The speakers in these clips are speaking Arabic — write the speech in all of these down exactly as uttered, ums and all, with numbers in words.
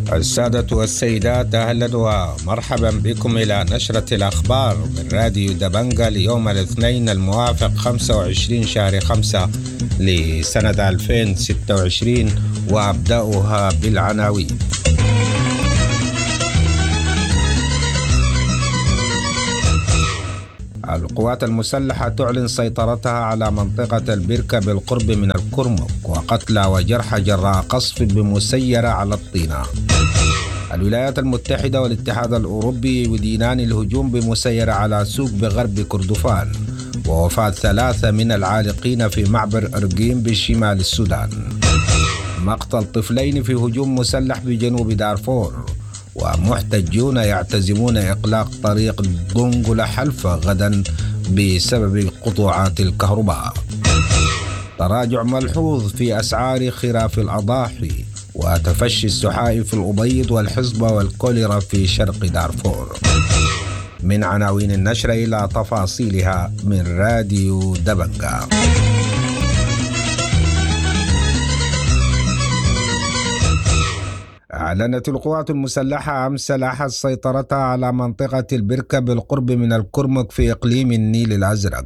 السادة والسيدات، أهلا ومرحبا بكم إلى نشرة الأخبار من راديو دبنجة ليوم الاثنين الموافق خمسة وعشرين شهر خمسة لسنة ألفين وستة وعشرين، وأبدأها بالعناوين. القوات المسلحة تعلن سيطرتها على منطقة البركة بالقرب من الكرمك، وقتلى وجرحى جراء قصف بمسيرة على الطينة. الولايات المتحدة والاتحاد الأوروبي يدينان الهجوم بمسيرة على سوق بغرب كردفان، ووفاة ثلاثة من العالقين في معبر أرقيم بشمال السودان. مقتل طفلين في هجوم مسلح بجنوب دارفور، ومحتجون يعتزمون إغلاق طريق دونغولا حلفة غدا بسبب قطوعات الكهرباء. تراجع ملحوظ في أسعار خراف الأضاحي، وتفشي السحائف في الأبيض والحصبة والكوليرا في شرق دارفور. من عناوين النشرة إلى تفاصيلها من راديو دبنجة. أعلنت القوات المسلحة أمس الأحد سيطرتها على منطقة البركة بالقرب من الكرمك في إقليم النيل الأزرق.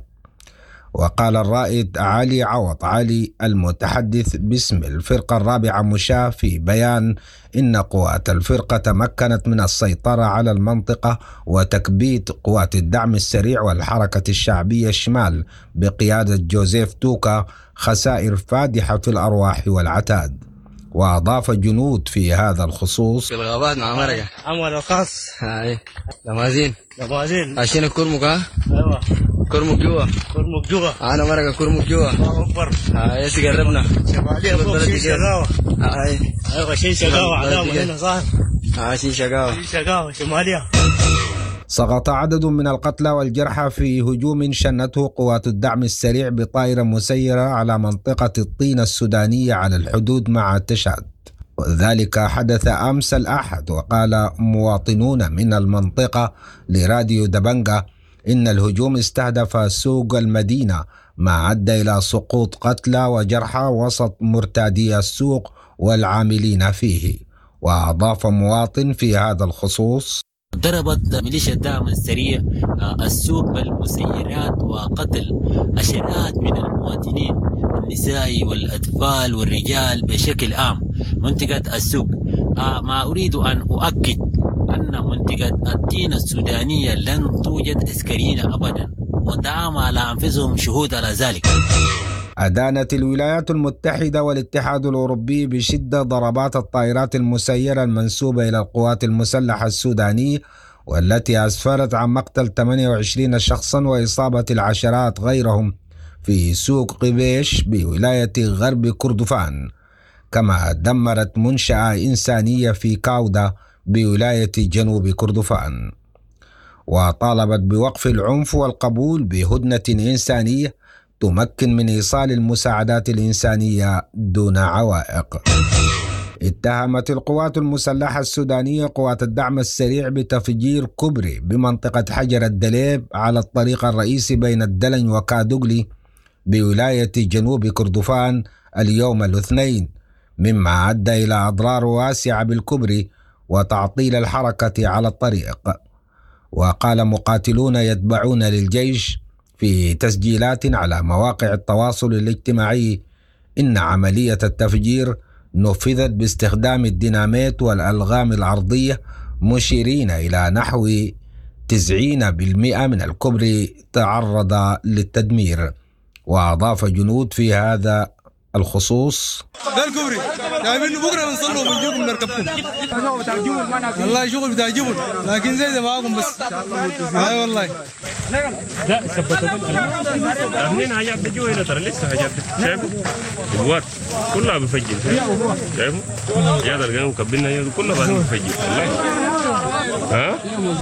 وقال الرائد علي عوض علي المتحدث باسم الفرقة الرابعة مشاة في بيان إن قوات الفرقة تمكنت من السيطرة على المنطقة وتكبيت قوات الدعم السريع والحركة الشعبية الشمال بقيادة جوزيف توكا خسائر فادحة في الأرواح والعتاد. وأضاف جنود في هذا الخصوص: في الغابات مع مرقة عمل الخاص هاي لمازين لمازين عشان الكرمك. ها ايوه كرمك جوا كرمك جوا انا مرقة كرمك جوا اكبر. هاي قربنا شمالية فوق شي شقاوة. هاي ايوه شي شقاوة علامة هنا ظاهر. هاي شي شقاوة شي شقاوة شمالية. سقط عدد من القتلى والجرحى في هجوم شنته قوات الدعم السريع بطائرة مسيرة على منطقة الطينة السودانية على الحدود مع تشاد، وذلك حدث أمس الأحد. وقال مواطنون من المنطقة لراديو دبنجة إن الهجوم استهدف سوق المدينة، ما أدى إلى سقوط قتلى وجرحى وسط مرتادي السوق والعاملين فيه. وأضاف مواطن في هذا الخصوص: ضربت ميليشيا الدعم السريع السوق بالمسيرات وقتل عشرات من المواطنين النساء والأطفال والرجال بشكل عام منطقة السوق. ما أريد أن أؤكد أن منطقة الطينة السودانية لن توجد عسكريين أبدا، ودعم على أنفسهم شهود على ذلك. أدانت الولايات المتحدة والاتحاد الأوروبي بشدة ضربات الطائرات المسيرة المنسوبة إلى القوات المسلحة السودانية، والتي أسفرت عن مقتل ثمانية وعشرين شخصا وإصابة العشرات غيرهم في سوق قبيش بولاية غرب كردفان، كما دمرت منشأة إنسانية في كاودا بولاية جنوب كردفان. وطالبت بوقف العنف والقبول بهدنة إنسانية تمكن من إيصال المساعدات الإنسانية دون عوائق. اتهمت القوات المسلحة السودانية قوات الدعم السريع بتفجير كبري بمنطقة حجر الدليب على الطريق الرئيسي بين الدلن وكادوغلي بولاية جنوب كردفان اليوم الاثنين، مما أدى إلى أضرار واسعة بالكبري وتعطيل الحركة على الطريق. وقال مقاتلون يتبعون للجيش في تسجيلات على مواقع التواصل الاجتماعي إن عملية التفجير نفذت باستخدام الديناميت والألغام العرضية، مشيرين إلى نحو تسعين بالمئة من الكبري تعرض للتدمير. وأضاف جنود في هذا الخصوص: ده الكبري جايبين بكره بنصلوا بنجيكم نركبكم. والله شغل بتاع جبل، لكن زي ده معاكم بس. اي والله لا ثبتوا منين حاجات بتجوا هنا، ترى لسه حاجات شايفوا الوات كلها بفجر. شايفوا يا ده مكبلنا كلها بعدين بفجر والله. ها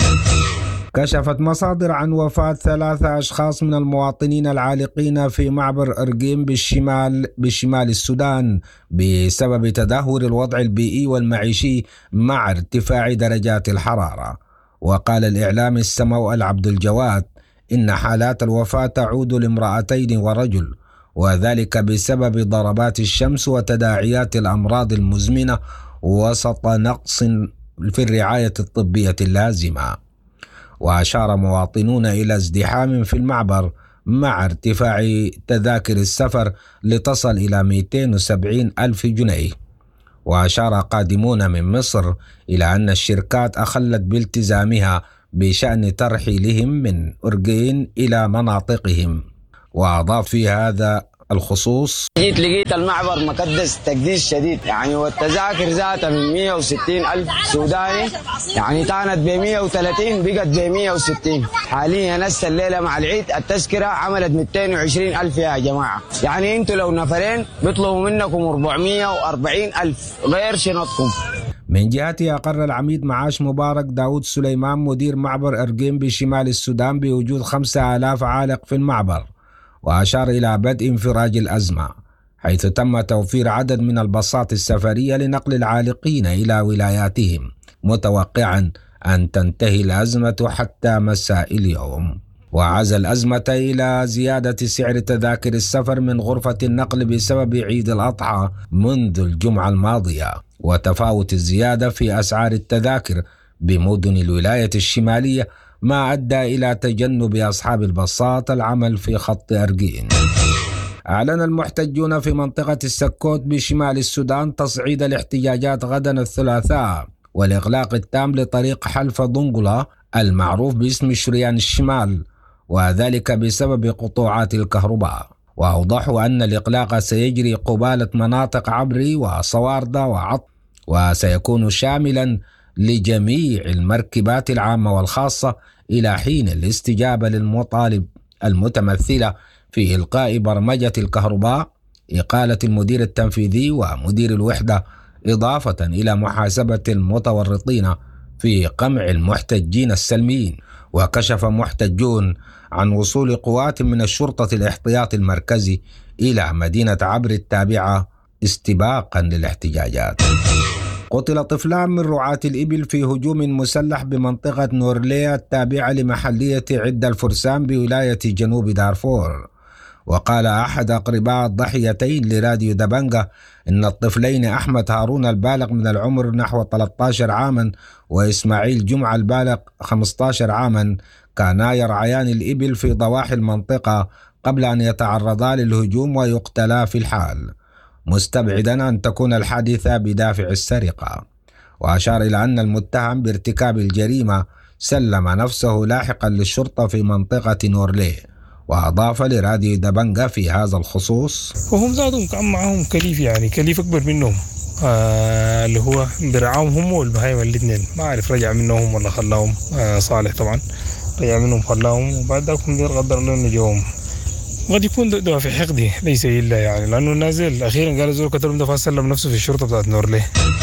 كشفت مصادر عن وفاة ثلاثة أشخاص من المواطنين العالقين في معبر أرقيم بالشمال بشمال السودان بسبب تدهور الوضع البيئي والمعيشي مع ارتفاع درجات الحرارة. وقال الإعلام السمو العبد الجواد إن حالات الوفاة تعود لامرأتين ورجل، وذلك بسبب ضربات الشمس وتداعيات الأمراض المزمنة وسط نقص في الرعاية الطبية اللازمة. وأشار مواطنون إلى ازدحام في المعبر مع ارتفاع تذاكر السفر لتصل إلى مئتين وسبعين ألف جنيه. وأشار قادمون من مصر إلى أن الشركات أخلت بالتزامها بشأن ترحيلهم من أرجين إلى مناطقهم. وأضاف في هذا الخصوص: جيت لقيت المعبر مكدس تكديس شديد يعني، والتذاكر ذاتها من مئة وستين ألف سوداني يعني كانت ب مئة وثلاثين بقت ب مئة وستين. حاليا هسه الليله مع العيد التذكره عملت مئتين وعشرين ألف يا جماعه، يعني انتوا لو نفرين بيطلبوا منكم أربعمئة وأربعين ألف غير شنطكم. من جهته أقر العميد معاش مبارك داود سليمان مدير معبر أرجين بشمال السودان بوجود خمسة آلاف عالق في المعبر، وأشار إلى بدء انفراج الأزمة، حيث تم توفير عدد من الباصات السفرية لنقل العالقين إلى ولاياتهم، متوقعا أن تنتهي الأزمة حتى مساء اليوم. وعزى الأزمة إلى زيادة سعر تذاكر السفر من غرفة النقل بسبب عيد الأضحى منذ الجمعة الماضية، وتفاوت الزيادة في أسعار التذاكر بمدن الولاية الشمالية ما أدى إلى تجنب أصحاب الباصات العمل في خط أرجين. أعلن المحتجون في منطقة السكوت بشمال السودان تصعيد الاحتجاجات غدا الثلاثاء والإغلاق التام لطريق حلف ضنقلة المعروف باسم شريان الشمال، وذلك بسبب قطوعات الكهرباء. وأوضحوا أن الإغلاق سيجري قبالة مناطق عبري وصواردة وعط، وسيكون شاملا لجميع المركبات العامة والخاصة إلى حين الاستجابة للمطالب المتمثلة في إلقاء برمجة الكهرباء، إقالة المدير التنفيذي ومدير الوحدة، إضافة إلى محاسبة المتورطين في قمع المحتجين السلميين. وكشف محتجون عن وصول قوات من الشرطة الاحتياطي المركزي إلى مدينة عبر التابعة استباقا للاحتجاجات. قتل طفلان من رعاة الإبل في هجوم مسلح بمنطقة نورليه التابعة لمحلية عدة الفرسان بولاية جنوب دارفور. وقال أحد أقرباء الضحيتين لراديو دبنجا إن الطفلين أحمد هارون البالغ من العمر نحو ثلاثة عشر عاما وإسماعيل جمعة البالغ خمسة عشر عاما كانا يرعيان الإبل في ضواحي المنطقة قبل أن يتعرضا للهجوم ويقتلا في الحال، مستبعدا أن تكون الحادثة بدافع السرقة. وأشار إلى أن المتهم بارتكاب الجريمة سلم نفسه لاحقا للشرطة في منطقة نورليه. وأضاف لراديو دبنجا في هذا الخصوص: وهم ذاتهم كان معهم كليف، يعني كليف أكبر منهم آه اللي هو برعاهم هم والبهايم الاثنين، ما أعرف رجع منهم ولا خلاهم آه صالح طبعا رجع منهم خلاهم، وبعد ذاك هم قدر لهم يجوهم. قد يكون دوافع حقدي ليس إلا يعني، لأنه نازل أخيرا قال زول قتلهم دفع سلم نفسه في الشرطة بتاعت نورليه.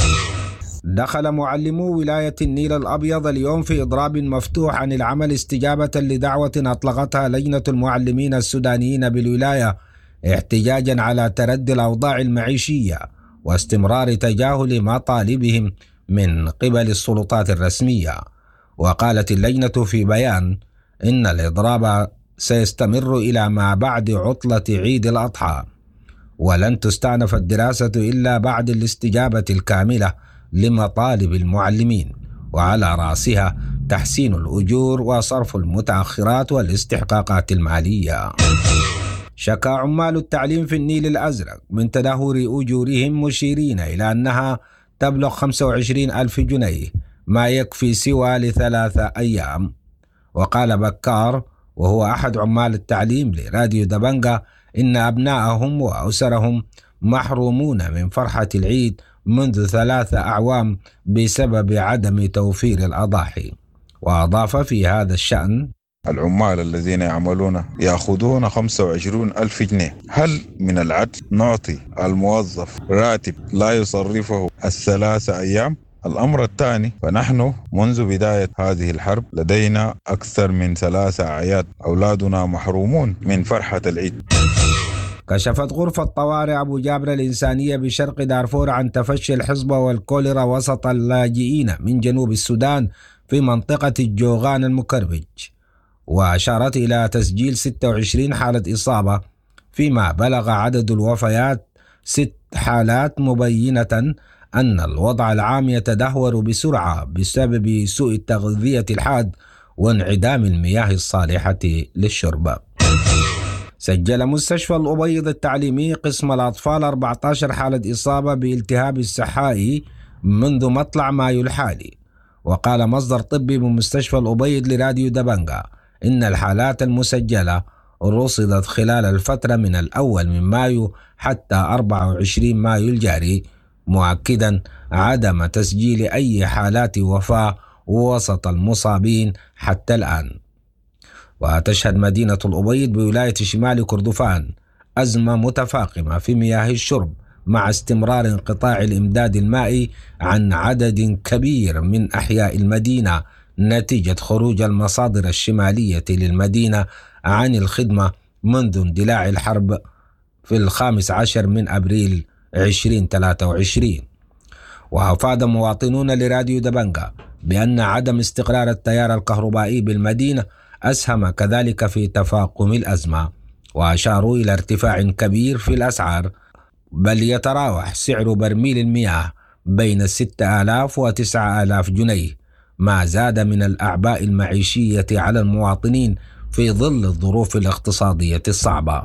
دخل معلمو ولاية النيل الأبيض اليوم في إضراب مفتوح عن العمل استجابة لدعوة أطلقتها لجنة المعلمين السودانيين بالولاية احتجاجا على تردي الأوضاع المعيشية واستمرار تجاهل مطالبهم من قبل السلطات الرسمية. وقالت اللجنة في بيان إن الإضراب سيستمر إلى ما بعد عطلة عيد الأضحى، ولن تستأنف الدراسة إلا بعد الاستجابة الكاملة لمطالب المعلمين، وعلى رأسها تحسين الأجور وصرف المتأخرات والاستحقاقات المالية. شكى عمال التعليم في النيل الأزرق من تدهور أجورهم، مشيرين إلى أنها تبلغ خمسة وعشرين ألف جنيه، ما يكفي سوى لثلاثة أيام. وقال بكار وهو أحد عمال التعليم لراديو دبنجا إن أبنائهم وأسرهم محرومون من فرحة العيد منذ ثلاثة أعوام بسبب عدم توفير الأضاحي. وأضاف في هذا الشأن: العمال الذين يعملون يأخذون خمسة وعشرين ألف جنيه، هل من العدل نعطي الموظف راتب لا يصرفه الثلاثة أيام؟ الأمر الثاني، فنحن منذ بداية هذه الحرب لدينا أكثر من ثلاثة أعياد، أولادنا محرومون من فرحة العيد. كشفت غرفة طوارئ أبو جابر الإنسانية بشرق دارفور عن تفشي الحصبة والكوليرا وسط اللاجئين من جنوب السودان في منطقة الجوغان المكربج، وأشارت إلى تسجيل ستة وعشرين حالة إصابة، فيما بلغ عدد الوفيات ست حالات، مبينة أن الوضع العام يتدهور بسرعة بسبب سوء التغذية الحاد وانعدام المياه الصالحة للشرب. سجل مستشفى الأبيض التعليمي قسم الأطفال أربعة عشر حالة إصابة بالتهاب السحائي منذ مطلع مايو الحالي. وقال مصدر طبي بمستشفى الأبيض لراديو دبنجا إن الحالات المسجلة رصدت خلال الفترة من الأول من مايو حتى أربعة وعشرين مايو الجاري، مؤكدا عدم تسجيل أي حالات وفاة وسط المصابين حتى الآن. وتشهد مدينة الأبيض بولاية شمال كردفان أزمة متفاقمة في مياه الشرب مع استمرار انقطاع الإمداد المائي عن عدد كبير من أحياء المدينة نتيجة خروج المصادر الشمالية للمدينة عن الخدمة منذ اندلاع الحرب في الخامس عشر من أبريل ألفين وثلاثة وعشرين. وأفاد مواطنون لراديو دبنجا بأن عدم استقرار التيار الكهربائي بالمدينة أسهم كذلك في تفاقم الأزمة، وأشاروا إلى ارتفاع كبير في الأسعار، بل يتراوح سعر برميل المياه بين ستة آلاف وتسعة آلاف جنيه، ما زاد من الأعباء المعيشية على المواطنين في ظل الظروف الاقتصادية الصعبة.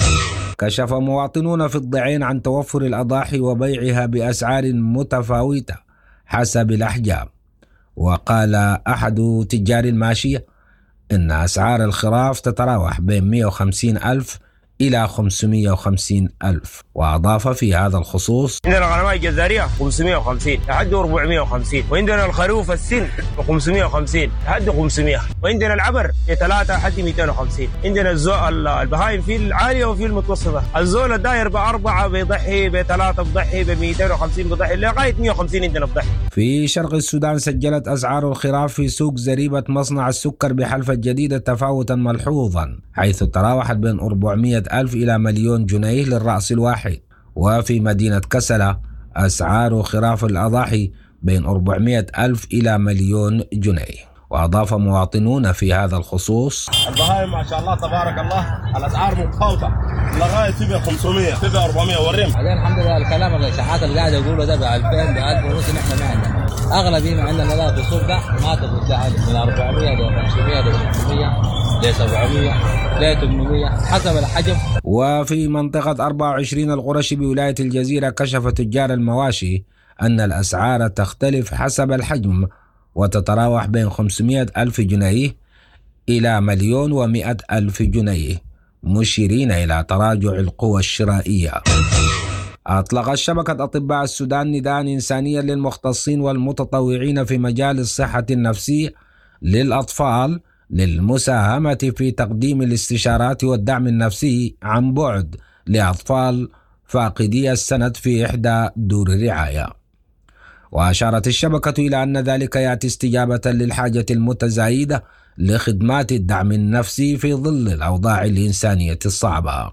كشف مواطنون في الضعين عن توفر الأضاحي وبيعها بأسعار متفاوتة حسب الأحجام. وقال أحد تجار الماشية إن أسعار الخراف تتراوح بين مئة وخمسين ألف إلى خمسمئة وخمسين ألف. وأضاف في هذا الخصوص: عندنا الغنماء الجزارية خمسمئة وخمسين لحد أربعمئة وخمسين، وعندنا الخروف السن خمسمئة وخمسين لحد خمسمئة، وعندنا العبر ثلاثة لحد مئتين وخمسين. عندنا الزول البهايم في العالية وفي المتوسطة. الزول الداير بأربعة بيضحي، بثلاثة بضحي، بمئتين وخمسين بضحي، لغاية مئة وخمسين عندنا بضحي. في شرق السودان سجلت أسعار الخراف في سوق زريبة مصنع السكر بحلفة جديدة تفاوتا ملحوظا، حيث تراوحت بين أربعمئة ألف إلى مليون جنيه للرأس الواحد. وفي مدينة كسلة أسعار خراف الأضاحي بين أربعمئة ألف إلى مليون جنيه. وأضاف مواطنون في هذا الخصوص: البهايم ما شاء الله تبارك الله الأسعار متفاوتة لغاية تبقى خمسمئة تبقى أربعمئة وريم. بعدين الحمد لله الكلام الإشاعات اللي قاعد يقولوا ده ب ألفين ب ألف ونص نحن ما عندنا. أغلبية عندنا لا في السوق ده ما تفوت من أربعمئة ل خمسمئة ل ستمئة ل سبعمئة ل ثمانمئة حسب الحجم. وفي منطقة أربعة وعشرين القرشي بولاية الجزيرة كشف تجار المواشي أن الأسعار تختلف حسب الحجم، وتتراوح بين خمسمئة ألف جنيه إلى مليون ومئة ألف جنيه، مشيرين إلى تراجع القوى الشرائية. أطلقت شبكة أطباء السودان نداء إنسانيا للمختصين والمتطوعين في مجال الصحة النفسية للأطفال للمساهمة في تقديم الاستشارات والدعم النفسي عن بعد لأطفال فاقدي السند في إحدى دور الرعاية. وأشارت الشبكة إلى أن ذلك يأتي استجابة للحاجة المتزايدة لخدمات الدعم النفسي في ظل الأوضاع الإنسانية الصعبة.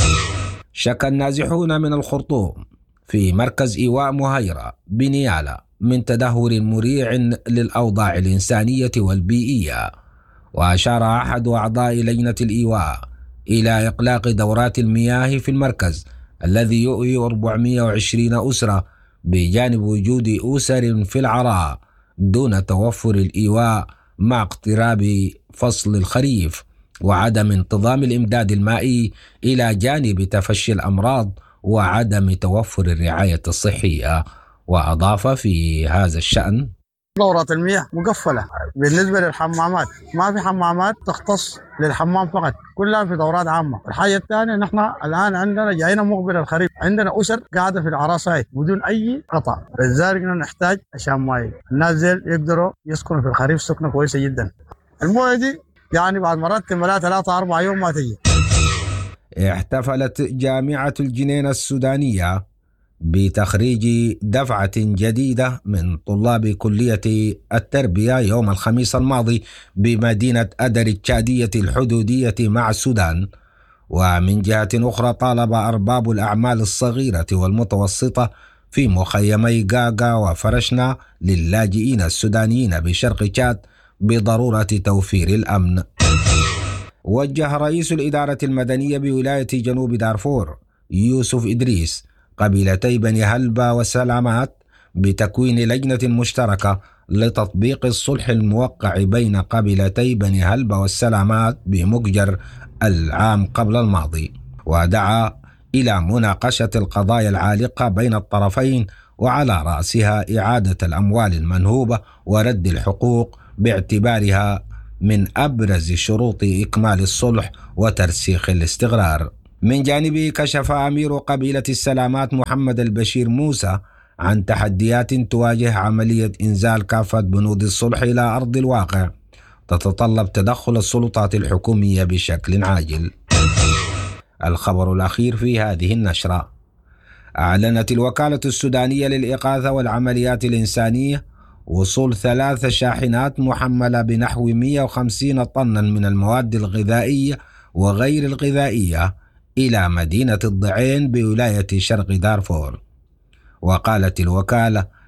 شكى النازحون من الخرطوم في مركز إيواء مهيرة بنيالة من تدهور مريع للأوضاع الإنسانية والبيئية. وأشار أحد أعضاء لجنة الإيواء إلى إغلاق دورات المياه في المركز الذي يؤوي أربعمئة وعشرين أسرة، بجانب وجود أسر في العراء دون توفر الإيواء مع اقتراب فصل الخريف وعدم انتظام الإمداد المائي، إلى جانب تفشي الأمراض وعدم توفر الرعاية الصحية. وأضاف في هذا الشأن: دورات المياه مقفلة بالنسبة للحمامات، ما في حمامات تختص للحمام فقط، كلها في دورات عامة. الحاجة الثانية نحن الآن عندنا جاينا مقبل الخريف، عندنا أسر قاعدة في العراصاي بدون أي قطع، لذلك نحتاج عشان ماي الناس ديل يقدروا يسكنوا في الخريف سكنة كويسة جدا. المويه دي يعني بعد مرات تملا ثلاثة أربعة يوم ما تجي. احتفلت جامعة الجنينة السودانية بتخريج دفعة جديدة من طلاب كلية التربية يوم الخميس الماضي بمدينة أدر التشادية الحدودية مع السودان. ومن جهة أخرى طالب أرباب الأعمال الصغيرة والمتوسطة في مخيمي غاغا وفرشنا للاجئين السودانيين بشرق تشاد بضرورة توفير الأمن. وجه رئيس الإدارة المدنية بولاية جنوب دارفور يوسف إدريس قبيلتي بني هلبة وسلامات بتكوين لجنة مشتركة لتطبيق الصلح الموقع بين قبيلتي بني هلبة والسلامات بمججر العام قبل الماضي، ودعا إلى مناقشة القضايا العالقة بين الطرفين وعلى رأسها إعادة الأموال المنهوبة ورد الحقوق باعتبارها من أبرز شروط إكمال الصلح وترسيخ الاستقرار. من جانبه كشف أمير قبيلة السلامات محمد البشير موسى عن تحديات تواجه عملية إنزال كافة بنود الصلح إلى أرض الواقع تتطلب تدخل السلطات الحكومية بشكل عاجل. الخبر الأخير في هذه النشرة: أعلنت الوكالة السودانية للإغاثة والعمليات الإنسانية وصول ثلاث شاحنات محملة بنحو مئة وخمسين طنا من المواد الغذائية وغير الغذائية إلى مدينة الضعين بولاية شرق دارفور. وقالت الوكالة